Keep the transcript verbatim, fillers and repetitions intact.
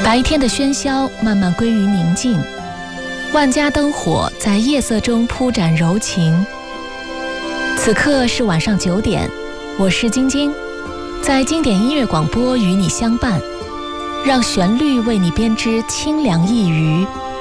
白天的喧嚣慢慢归于宁静，万家灯火在夜色中铺展柔情。此刻是晚上九点，我是晶晶，在经典音乐广播与你相伴，让旋律为你编织清凉一隅，